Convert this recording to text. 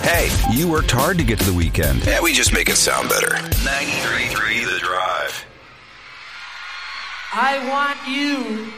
Hey, you worked hard to get to the weekend. Yeah, we just make it sound better. 93.3 The Drive. I want you